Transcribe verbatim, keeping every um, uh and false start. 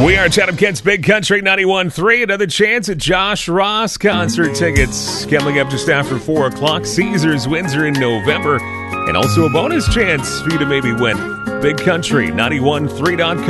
We are Chatham Kent's Big Country ninety-one point three. Another chance at Josh Ross concert tickets coming up just after four o'clock. Caesars Windsor in November. And also a bonus chance for you to maybe win. Big Country ninety-one point three dot com.